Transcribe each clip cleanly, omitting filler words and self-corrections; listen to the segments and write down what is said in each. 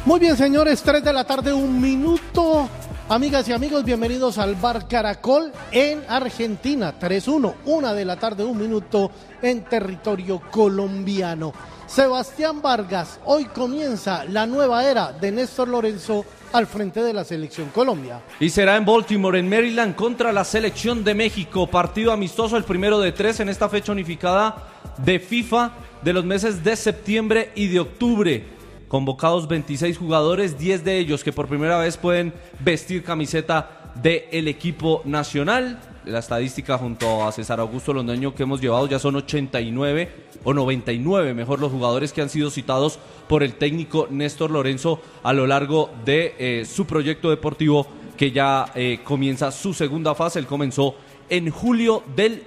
Muy bien, señores, 3 de la tarde, 1 minuto. Amigas y amigos, bienvenidos al Bar Caracol en Argentina. 3-1, 1 de la tarde, 1 minuto en territorio colombiano. Sebastián Vargas, hoy comienza la nueva era de Néstor Lorenzo al frente de la Selección Colombia. Y será en Baltimore, en Maryland, contra la Selección de México. Partido amistoso, el primero de 3 en esta fecha unificada de FIFA de los meses de septiembre y de octubre. Convocados 26 jugadores, 10 de ellos que por primera vez pueden vestir camiseta del equipo nacional. La estadística junto a César Augusto Londoño que hemos llevado ya son 89 o 99, mejor, los jugadores que han sido citados por el técnico Néstor Lorenzo a lo largo de su proyecto deportivo que ya comienza su segunda fase. Él comenzó en julio del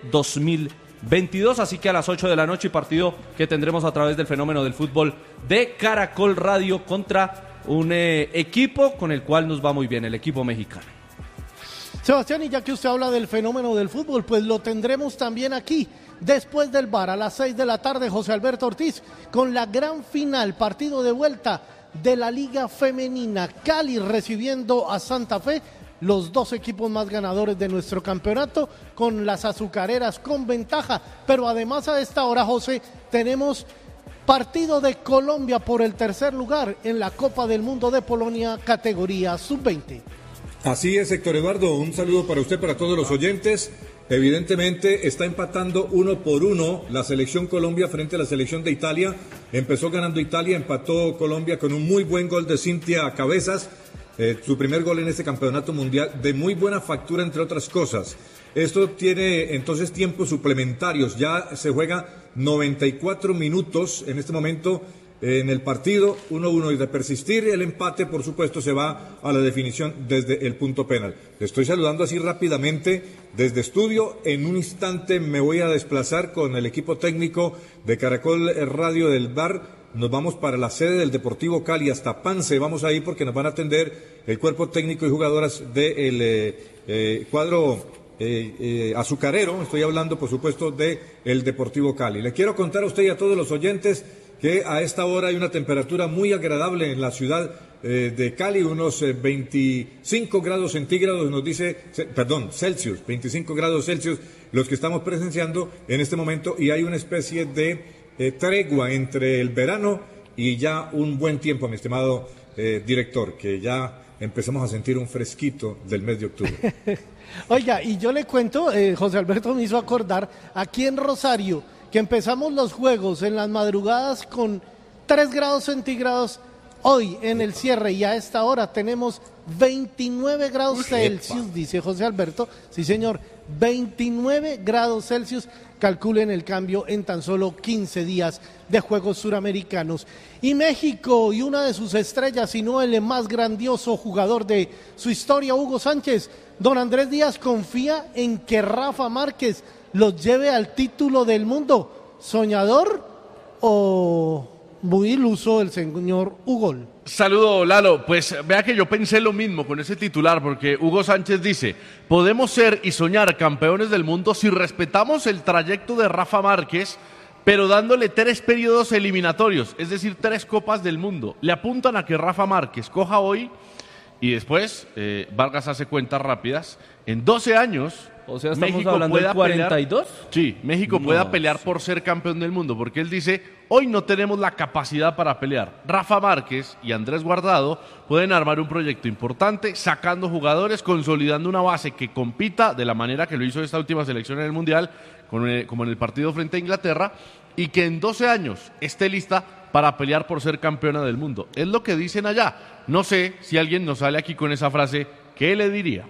2022, así que a las 8 de la noche, partido que tendremos a través del Fenómeno del Fútbol de Caracol Radio contra un equipo con el cual nos va muy bien, el equipo mexicano. Sebastián, y ya que usted habla del Fenómeno del Fútbol, pues lo tendremos también aquí, después del bar, a las 6 de la tarde, José Alberto Ortiz, con la gran final, partido de vuelta de la Liga Femenina, Cali recibiendo a Santa Fe, los dos equipos más ganadores de nuestro campeonato, con las azucareras con ventaja, pero además a esta hora, José, tenemos partido de Colombia por el tercer lugar en la Copa del Mundo de Polonia, categoría sub-20. Así es, Héctor Eduardo, un saludo para usted, para todos los oyentes. Evidentemente está empatando 1-1 la selección Colombia frente a la selección de Italia. Empezó ganando Italia, empató Colombia con un muy buen gol de Cintia Cabezas. Su primer gol en este campeonato mundial, de muy buena factura, entre otras cosas. Esto tiene entonces tiempos suplementarios, ya se juega 94 minutos en este momento en el partido, 1-1, y de persistir el empate, por supuesto, se va a la definición desde el punto penal. Le estoy saludando así rápidamente desde estudio. En un instante me voy a desplazar con el equipo técnico de Caracol Radio del Bar. Nos vamos para la sede del Deportivo Cali, hasta Pance, vamos ahí porque nos van a atender el cuerpo técnico y jugadoras del cuadro azucarero. Estoy hablando, por supuesto, del Deportivo Cali. Le quiero contar a usted y a todos los oyentes que a esta hora hay una temperatura muy agradable en la ciudad de Cali, unos 25 grados centígrados, nos dice, Celsius, 25 grados Celsius, los que estamos presenciando en este momento, y hay una especie de tregua entre el verano y ya un buen tiempo, mi estimado director, que ya empezamos a sentir un fresquito del mes de octubre. Oiga, y yo le cuento, José Alberto me hizo acordar, aquí en Rosario, que empezamos los juegos en las madrugadas con 3 grados centígrados, hoy en el cierre y a esta hora tenemos 29 grados Celsius, dice José Alberto, sí señor, 29 grados Celsius, calculen el cambio en tan solo 15 días de Juegos Suramericanos. Y México, y una de sus estrellas, si no el más grandioso jugador de su historia, Hugo Sánchez, don Andrés Díaz confía en que Rafa Márquez los lleve al título del mundo. ¿Soñador o muy iluso el señor Hugo? Saludo, Lalo. Pues vea que yo pensé lo mismo con ese titular, porque Hugo Sánchez dice: podemos ser y soñar campeones del mundo si respetamos el trayecto de Rafa Márquez, pero dándole 3 periodos eliminatorios, es decir, 3 copas del mundo. Le apuntan a que Rafa Márquez coja hoy y después, Vargas hace cuentas rápidas, en 12 años... O sea, estamos México hablando del 42. Sí, México pueda pelear por ser campeón del mundo, porque él dice, hoy no tenemos la capacidad para pelear. Rafa Márquez y Andrés Guardado pueden armar un proyecto importante, sacando jugadores, consolidando una base que compita de la manera que lo hizo esta última selección en el Mundial, como en el partido frente a Inglaterra, y que en 12 años esté lista para pelear por ser campeona del mundo. Es lo que dicen allá. No sé si alguien nos sale aquí con esa frase, ¿qué le diría?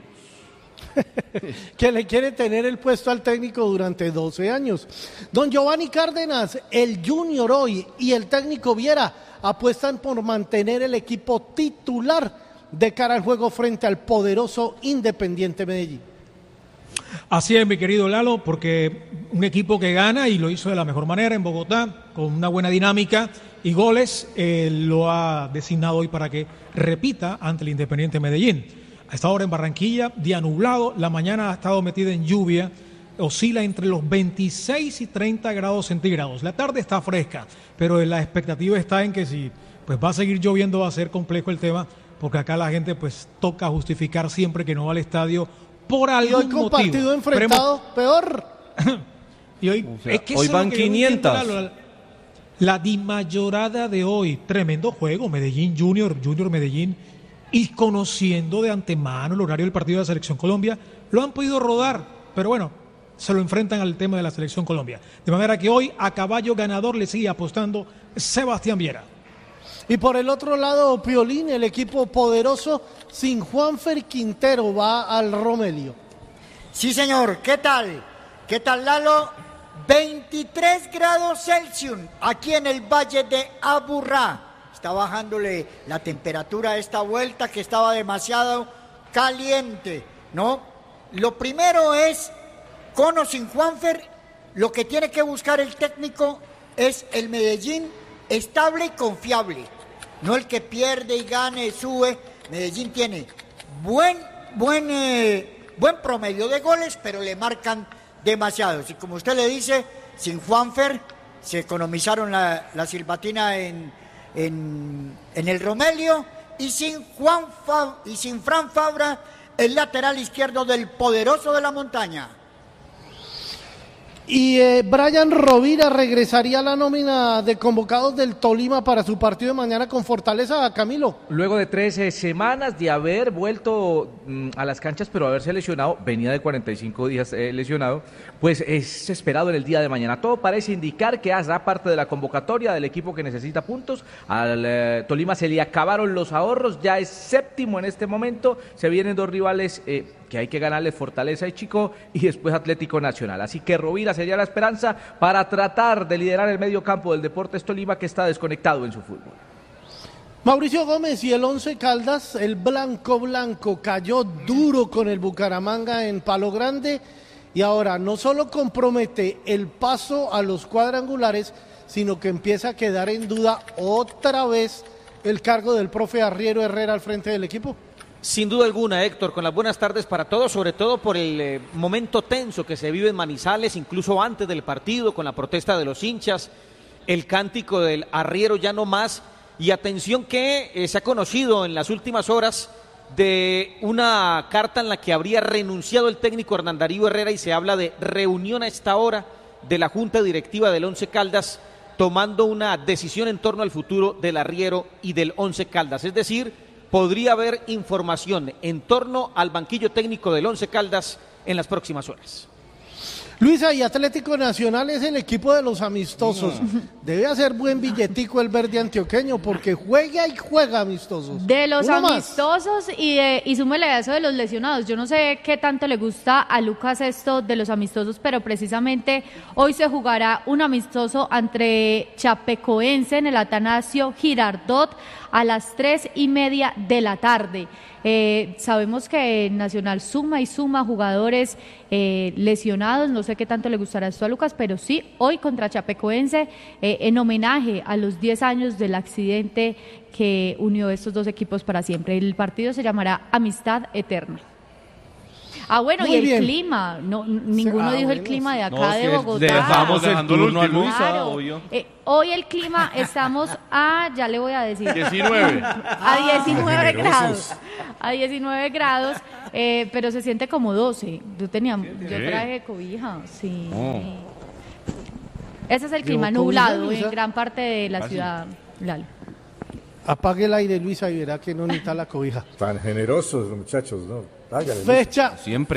Que le quiere tener el puesto al técnico durante 12 años. Don Giovanni Cárdenas, el Junior hoy y el técnico Viera apuestan por mantener el equipo titular de cara al juego frente al poderoso Independiente Medellín. Así es, mi querido Lalo, porque un equipo que gana y lo hizo de la mejor manera en Bogotá, con una buena dinámica y goles, lo ha designado hoy para que repita ante el Independiente Medellín. A esta hora en Barranquilla, día nublado, la mañana ha estado metida en lluvia, oscila entre los 26 y 30 grados centígrados. La tarde está fresca, pero la expectativa está en que si pues va a seguir lloviendo, va a ser complejo el tema, porque acá la gente pues toca justificar siempre que no va al estadio por algún motivo. Y hoy con partido enfrentado, peor. Y hoy, o sea, es que hoy eso es van lo que yo no 500. entiendo, la dimayorada de hoy, tremendo juego, Medellín Junior Medellín, y conociendo de antemano el horario del partido de la Selección Colombia, lo han podido rodar, pero bueno, se lo enfrentan al tema de la Selección Colombia. De manera que hoy a caballo ganador le sigue apostando Sebastián Viera. Y por el otro lado, Piolín, el equipo poderoso, sin Juanfer Quintero, va al Romelio. Sí, señor. ¿Qué tal? ¿Qué tal, Lalo? 23 grados Celsius aquí en el Valle de Aburrá. Está bajándole la temperatura a esta vuelta que estaba demasiado caliente, ¿no? Lo primero es, con o sin Juanfer, lo que tiene que buscar el técnico es el Medellín estable y confiable. No el que pierde y gane, sube. Medellín tiene buen promedio de goles, pero le marcan demasiados. Y como usted le dice, sin Juanfer se economizaron la silbatina en el Romelio, y sin Fran Fabra, el lateral izquierdo del poderoso de la montaña. Y Brian Rovira regresaría a la nómina de convocados del Tolima para su partido de mañana con Fortaleza, Camilo. Luego de 13 semanas de haber vuelto a las canchas, pero haberse lesionado, venía de 45 días lesionado, pues es esperado en el día de mañana. Todo parece indicar que hará parte de la convocatoria del equipo que necesita puntos. Al Tolima se le acabaron los ahorros, ya es séptimo en este momento. Se vienen dos rivales que hay que ganarle, Fortaleza y Chico, y después Atlético Nacional. Así que Rovira sería la esperanza para tratar de liderar el medio campo del Deportes Tolima, que está desconectado en su fútbol. Mauricio Gómez y el Once Caldas, el blanco cayó duro con el Bucaramanga en Palo Grande, y ahora no solo compromete el paso a los cuadrangulares, sino que empieza a quedar en duda otra vez el cargo del profe Arriero Herrera al frente del equipo. Sin duda alguna, Héctor, con las buenas tardes para todos, sobre todo por el momento tenso que se vive en Manizales, incluso antes del partido, con la protesta de los hinchas, el cántico del Arriero ya no más, y atención que se ha conocido en las últimas horas de una carta en la que habría renunciado el técnico Hernán Darío Herrera, y se habla de reunión a esta hora de la Junta Directiva del Once Caldas, tomando una decisión en torno al futuro del Arriero y del Once Caldas, es decir, podría haber información en torno al banquillo técnico del Once Caldas en las próximas horas. Luisa, y Atlético Nacional es el equipo de los amistosos. Debe hacer buen billetico el verde antioqueño, porque juega y juega amistosos. De los Uno amistosos y súmele a eso de los lesionados. Yo no sé qué tanto le gusta a Lucas esto de los amistosos, pero precisamente hoy se jugará un amistoso entre Chapecoense en el Atanasio Girardot a las 3:30 de la tarde. Sabemos que Nacional suma jugadores lesionados, no sé qué tanto le gustará esto a Lucas, pero sí, hoy contra Chapecoense, en homenaje a los 10 años del accidente que unió estos dos equipos para siempre. El partido se llamará Amistad Eterna. Ah, bueno, Muy y el bien. clima, ninguno dijo el clima de acá de Bogotá. Le dejamos el Dejando el turno a último. Luisa, Claro. obvio. Hoy el clima estamos ya le voy a decir. 19. A 19 grados. A 19 grados, pero se siente como 12. Yo traje cobija, sí. Ese es el clima ¿Llevó cobija, nublado Luisa? en gran parte de la ciudad, Lalo. Apague el aire, Luisa, y verá que no necesita la cobija. Tan generosos los muchachos, ¿no? Hágale, Fecha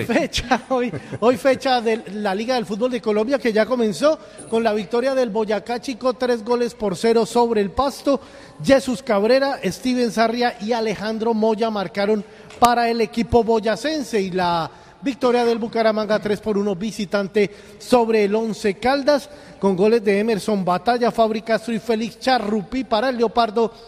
hoy fecha de la Liga del Fútbol de Colombia, que ya comenzó con la victoria del Boyacá Chico, 3-0 sobre el Pasto. Jesús Cabrera, Steven Sarria y Alejandro Moya marcaron para el equipo boyacense, y la victoria del Bucaramanga 3-1 visitante sobre el Once Caldas, con goles de Emerson Batalla, Fabri Castro y Félix Charrupi para el Leopardo,